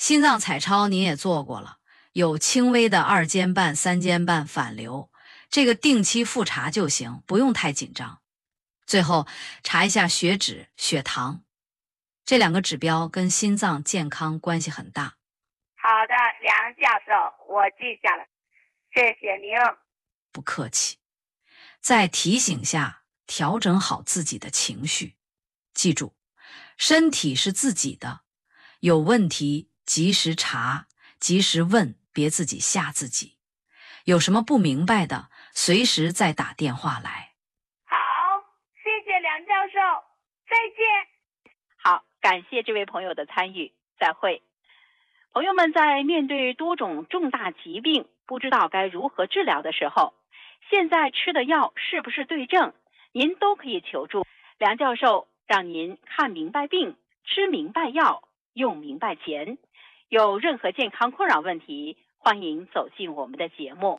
心脏彩超您也做过了，有轻微的2间半、3间半反流，这个定期复查就行，不用太紧张。最后查一下血脂、血糖，这2个指标跟心脏健康关系很大。 好的，梁教授，我记下了，谢谢您。 不客气。再提醒下，调整好自己的情绪。记住，身体是自己的，有问题及时查，及时问，别自己吓自己。有什么不明白的，随时再打电话来。 好，谢谢梁教授，再见。 好，感谢这位朋友的参与，再会。朋友们在面对多种重大疾病不知道该如何治疗的时候，现在吃的药是不是对症，您都可以求助梁教授，让您看明白病，吃明白药，用明白钱。有任何健康困扰问题，欢迎走进我们的节目。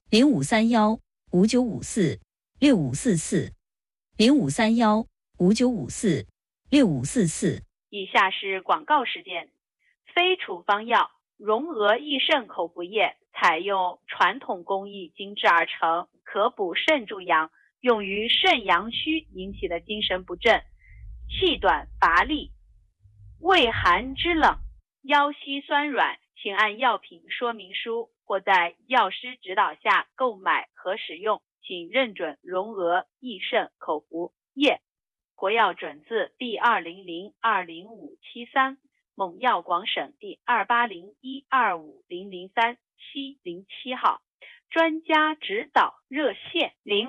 0531-5954-6544 0531-5954-6544。 以下是广告时间。非处方药荣额益肾口服液采用传统工艺精制而成，可补肾助阳，用于肾阳虚引起的精神不振、气短乏力、畏寒肢冷、腰膝酸软，请按药品说明书或在药师指导下购买和使用，请认准荣额益肾口服液。国药准字第200-20573，蒙药广省第280125003-707号，专家指导热线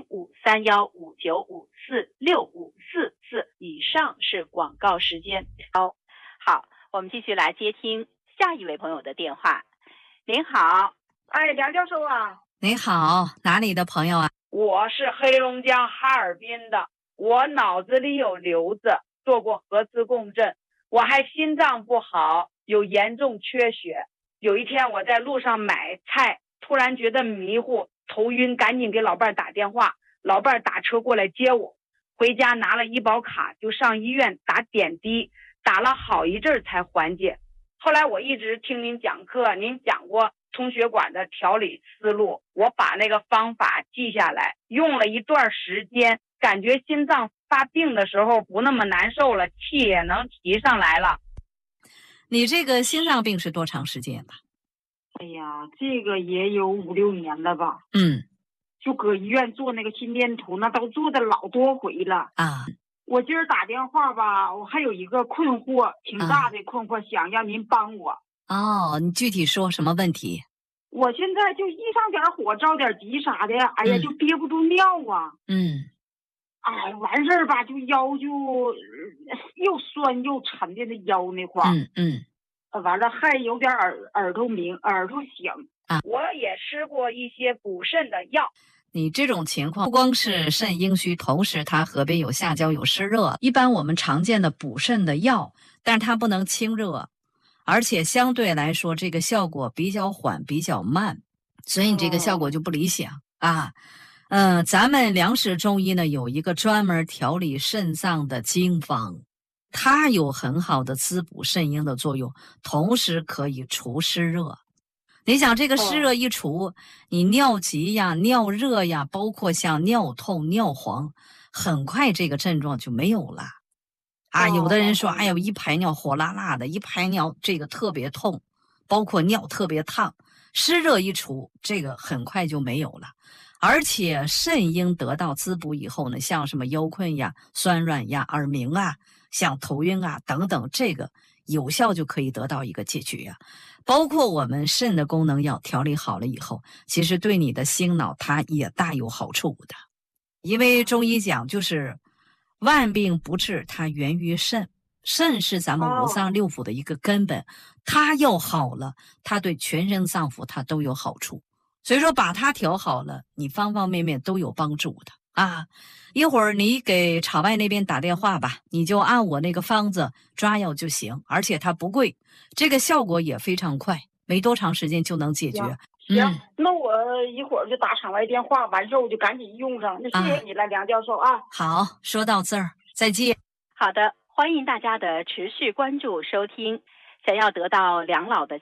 053159546544。以上是广告时间。好，我们继续来接听下一位朋友的电话。您好。 哎，梁教授啊。 您好，哪里的朋友啊？ 我是黑龙江哈尔滨的，我脑子里有瘤子，做过核磁共振，我还心脏不好，有严重缺血。有一天我在路上买菜，突然觉得迷糊头晕，赶紧给老伴打电话，老伴打车过来接我，回家拿了医保卡就上医院打点滴，打了好一阵才缓解。后来我一直听您讲课，您讲过通血管的调理思路，我把那个方法记下来，用了一段时间，感觉心脏发病的时候不那么难受了，气也能提上来了。 你这个心脏病是多长时间吧？ 哎呀，这个也有5、6年了吧。就搁医院做那个心电图，那都做的老多回了啊。 我今儿打电话吧，我还有一个困惑，挺大的困惑，想让您帮我。 哦，你具体说什么问题？ 我现在就一上点火着点急啥的，哎呀，就憋不住尿啊。哎，完事儿吧，就腰就又酸又沉的那腰那块完了还有点耳朵鸣，耳朵响啊。 我也吃过一些补肾的药。 你这种情况不光是肾阴虚，同时它河边有下焦有湿热。一般我们常见的补肾的药，但是它不能清热，而且相对来说这个效果比较缓比较慢，所以你这个效果就不理想啊。咱们梁氏中医呢有一个专门调理肾脏的经方，它有很好的滋补肾阴的作用，同时可以除湿热。你想这个湿热一除，你尿急呀、尿热呀，包括像尿痛、尿黄，很快这个症状就没有了啊。有的人说，哎呦，一排尿火辣辣的，一排尿这个特别痛，包括尿特别烫，湿热一除，这个很快就没有了。而且肾阴得到滋补以后呢，像什么腰困呀、酸软呀、耳鸣啊、像头晕啊等等，这个有效就可以得到一个解决呀。包括我们肾的功能要调理好了以后，其实对你的心脑它也大有好处的。因为中医讲就是万病不治，它源于肾，肾是咱们五脏六腑的一个根本，它要好了，它对全身脏腑它都有好处。所以说把它调好了，你方方面面都有帮助的啊。一会儿你给场外那边打电话吧，你就按我那个方子抓药就行，而且它不贵，这个效果也非常快，没多长时间就能解决。 行，那我一会儿就打场外电话，完事儿我就赶紧用上。那谢谢你了，梁教授啊。 好，说到这儿，再见。 好的，欢迎大家的持续关注收听。想要得到梁老的